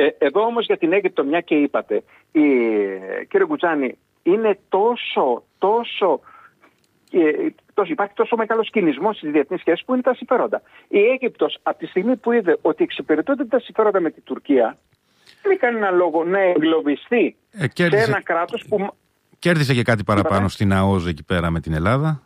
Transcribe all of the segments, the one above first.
Εδώ όμως για την Αίγυπτο, μια και είπατε, κύριε Γκουτζάνη, είναι υπάρχει τόσο μεγάλος κινησμός στις διεθνείς σχέσεις που είναι τα συμφέροντα. Η Αίγυπτος από τη στιγμή που είδε ότι εξυπηρετούνται τα συμφέροντα με την Τουρκία, δεν κάνει ένα λόγο να εγκλωβιστεί σε ένα κράτος που... Κέρδισε και κάτι παραπάνω στην ΑΟΖ εκεί πέρα με την Ελλάδα.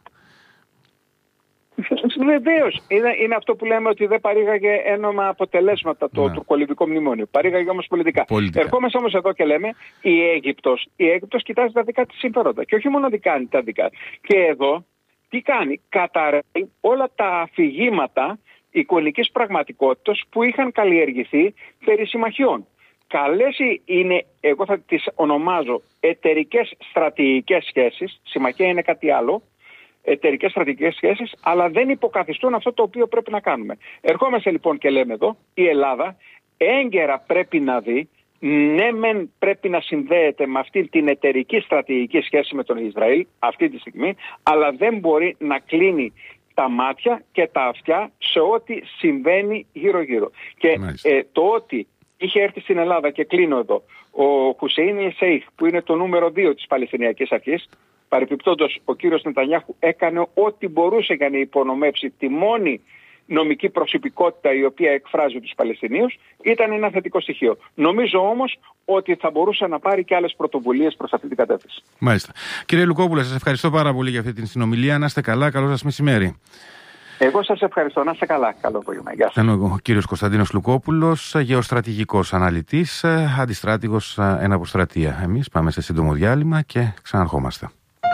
Βεβαίως. Είναι αυτό που λέμε ότι δεν παρήγαγε ένομα αποτελέσματα το τουρκολιβικό μνημόνιο. Παρήγαγε όμως πολιτικά. Ερχόμαστε όμως εδώ και λέμε η Αίγυπτος κοιτάζει τα δικά της συμφέροντα. Και όχι μόνο κάνει τα δικά. Και εδώ τι κάνει? Καταρρέει όλα τα αφηγήματα εικονικής πραγματικότητας που είχαν καλλιεργηθεί περί συμμαχιών. Καλές είναι, εγώ θα τις ονομάζω εταιρικές στρατηγικές σχέσεις. Συμμαχία είναι κάτι άλλο. Εταιρικές στρατηγικές σχέσεις, αλλά δεν υποκαθιστούν αυτό το οποίο πρέπει να κάνουμε. Ερχόμαστε λοιπόν και λέμε εδώ, η Ελλάδα έγκαιρα πρέπει να δει, ναι μεν πρέπει να συνδέεται με αυτή την εταιρική στρατηγική σχέση με τον Ισραήλ αυτή τη στιγμή, αλλά δεν μπορεί να κλείνει τα μάτια και τα αυτιά σε ό,τι συμβαίνει γύρω-γύρω. Και το ότι είχε έρθει στην Ελλάδα, και κλείνω εδώ, ο Χουσέιν Ελ-Σεϊχ, που είναι το νούμερο 2 της Παλαιστινιακής Αρχής, παρεπιπτόντως ο κύριος Νετανιάχου έκανε ό,τι μπορούσε για να υπονομεύσει τη μόνη νομική προσωπικότητα η οποία εκφράζει τους Παλαιστινίους, ήταν ένα θετικό στοιχείο. Νομίζω όμως ότι θα μπορούσε να πάρει και άλλες πρωτοβουλίες προς αυτή την κατεύθυνση. Μάλιστα. Κύριε Λουκόπουλε, σας ευχαριστώ πάρα πολύ για αυτή την συνομιλία. Να είστε καλά, καλό σας μεσημέρι. Εγώ σας ευχαριστώ. Να είστε καλά. Καλό απόγευμα. Γεια σας. Ήταν ο κύριος Κωνσταντίνος Λουκόπουλος, γεωστρατηγικός αναλυτής, αντιστράτηγος εναποστρατεία. Εμείς πάμε σε σύντομο διάλειμμα και ξαναρχόμαστε.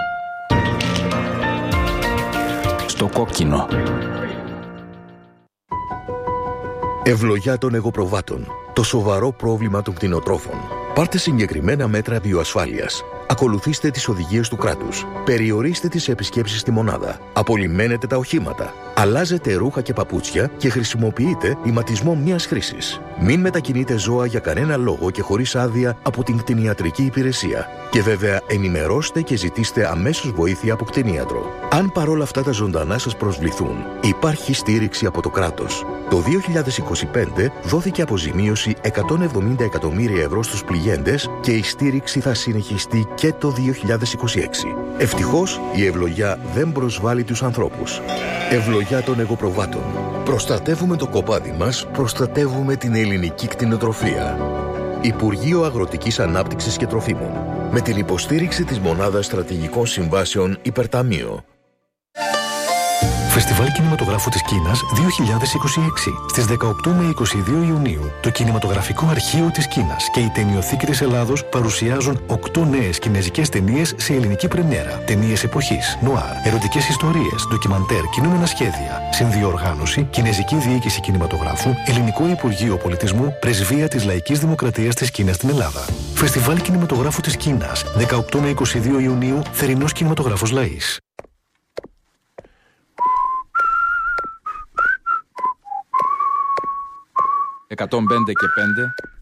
Στο κόκκινο. Ευλογιά των εγωπροβάτων. Το σοβαρό πρόβλημα των κτηνοτρόφων. Πάρτε συγκεκριμένα μέτρα βιοασφάλειας. Ακολουθήστε τις οδηγίες του κράτους. Περιορίστε τις επισκέψεις στη μονάδα. Απολυμμένετε τα οχήματα. Αλλάζετε ρούχα και παπούτσια και χρησιμοποιείτε ηματισμό μιας χρήσης. Μην μετακινείτε ζώα για κανένα λόγο και χωρίς άδεια από την κτηνιατρική υπηρεσία. Και βέβαια ενημερώστε και ζητήστε αμέσως βοήθεια από κτηνίατρο. Αν παρόλα αυτά τα ζωντανά σας προσβληθούν, υπάρχει στήριξη από το κράτος. Το 2025 δόθηκε αποζημίωση 170 εκατομμύρια ευρώ στους πληγέντες και η στήριξη θα συνεχιστεί και το 2026. Ευτυχώς η ευλογιά δεν προσβάλλει τους ανθρώπους. Ευλογιά των εγωπροβάτων. Προστατεύουμε το κοπάδι μας, προστατεύουμε την ελληνική κτηνοτροφία. Υπουργείο Αγροτικής Ανάπτυξης και Τροφίμων. Με την υποστήριξη της Μονάδας Στρατηγικών Συμβάσεων Υπερταμείο. Φεστιβάλ Κινηματογράφου της Κίνας 2026. Στις 18 με 22 Ιουνίου, το Κινηματογραφικό Αρχείο της Κίνας και η Ταινιοθήκη της Ελλάδος παρουσιάζουν 8 νέες κινεζικές ταινίες σε ελληνική πρεμιέρα. Ταινίες εποχής, νουάρ, ερωτικές ιστορίες, ντοκιμαντέρ, κινούμενα σχέδια. Συνδιοργάνωση, Κινεζική Διοίκηση Κινηματογράφου, Ελληνικό Υπουργείο Πολιτισμού, Πρεσβεία της Λαϊκής Δημοκρατίας της Κίνας στην Ελλάδα. Φεστιβάλ Κινηματογράφου της Κίνας 18 με 22 Ιουνίου, Θερινός Κινηματογράφος Λαΐς. 105 και 5.